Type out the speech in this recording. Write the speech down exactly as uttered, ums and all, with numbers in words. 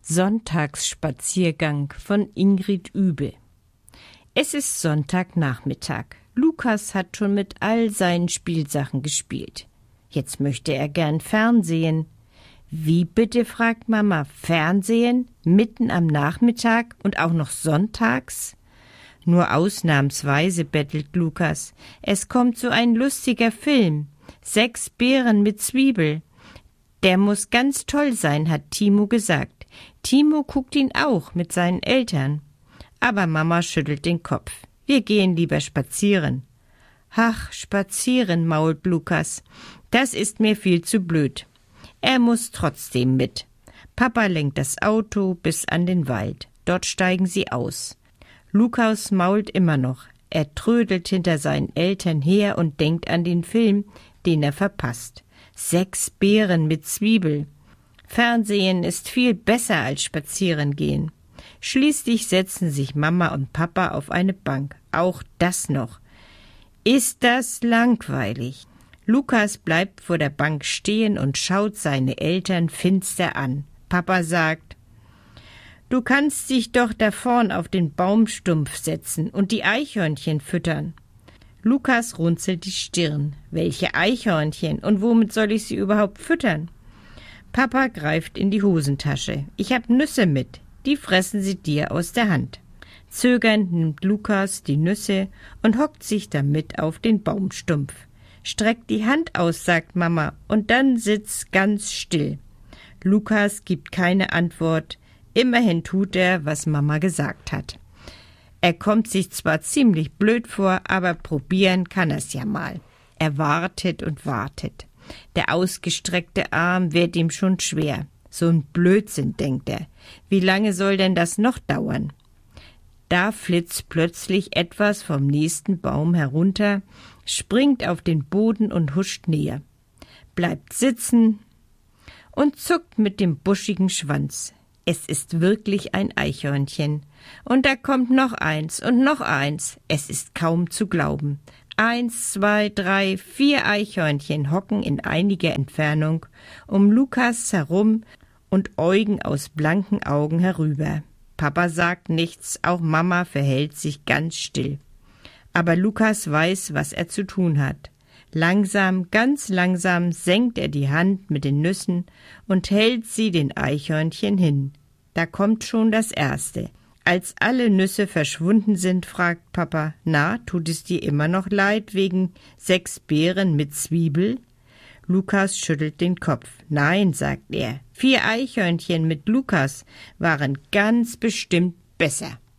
Sonntagsspaziergang von Ingrid Übe. Es ist Sonntagnachmittag. Lukas hat schon mit all seinen Spielsachen gespielt. Jetzt möchte er gern Fernsehen. Wie bitte, fragt Mama, Fernsehen? Mitten am Nachmittag und auch noch sonntags? Nur ausnahmsweise, bettelt Lukas. Es kommt so ein lustiger Film. Sechs Beeren mit Zwiebel. Der muss ganz toll sein, hat Timo gesagt. Timo guckt ihn auch mit seinen Eltern. Aber Mama schüttelt den Kopf. Wir gehen lieber spazieren. Ach, spazieren, mault Lukas. Das ist mir viel zu blöd. Er muss trotzdem mit. Papa lenkt das Auto bis an den Wald. Dort steigen sie aus. Lukas mault immer noch. Er trödelt hinter seinen Eltern her und denkt an den Film, den er verpasst. Sechs Beeren mit Zwiebel. Fernsehen ist viel besser als Spazierengehen. Schließlich setzen sich Mama und Papa auf eine Bank. Auch das noch. Ist das langweilig? Lukas bleibt vor der Bank stehen und schaut seine Eltern finster an. Papa sagt: Du kannst dich doch da vorn auf den Baumstumpf setzen und die Eichhörnchen füttern. Lukas runzelt die Stirn. Welche Eichhörnchen? Und womit soll ich sie überhaupt füttern? Papa greift in die Hosentasche. Ich hab Nüsse mit. Die fressen sie dir aus der Hand. Zögernd nimmt Lukas die Nüsse und hockt sich damit auf den Baumstumpf. Streckt die Hand aus, sagt Mama, und dann sitzt ganz still. Lukas gibt keine Antwort. Immerhin tut er, was Mama gesagt hat. Er kommt sich zwar ziemlich blöd vor, aber probieren kann er's ja mal. Er wartet und wartet. Der ausgestreckte Arm wird ihm schon schwer. So ein Blödsinn, denkt er. Wie lange soll denn das noch dauern? Da flitzt plötzlich etwas vom nächsten Baum herunter, springt auf den Boden und huscht näher. Bleibt sitzen und zuckt mit dem buschigen Schwanz. Es ist wirklich ein Eichhörnchen. Und da kommt noch eins und noch eins. Es ist kaum zu glauben. Eins, zwei, drei, vier Eichhörnchen hocken in einiger Entfernung um Lukas herum und äugen aus blanken Augen herüber. Papa sagt nichts, auch Mama verhält sich ganz still. Aber Lukas weiß, was er zu tun hat. Langsam, ganz langsam senkt er die Hand mit den Nüssen und hält sie den Eichhörnchen hin. Da kommt schon das Erste. Als alle Nüsse verschwunden sind, fragt Papa: Na, tut es dir immer noch leid wegen sechs Beeren mit Zwiebel? Lukas schüttelt den Kopf. Nein, sagt er, vier Eichhörnchen mit Lukas waren ganz bestimmt besser.